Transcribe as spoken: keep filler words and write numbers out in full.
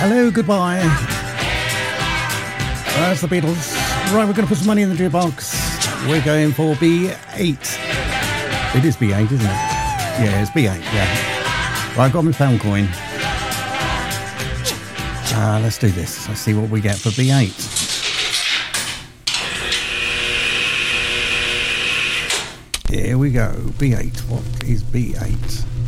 Hello, goodbye. That's the Beatles. Right, we're going to put some money in the jukebox. We're going for B eight. It is B eight, isn't it? Yeah, it's B eight, yeah. Right, I've got my pound coin. Uh, let's do this. Let's see what we get for B eight. Here we go. B eight. What is B eight?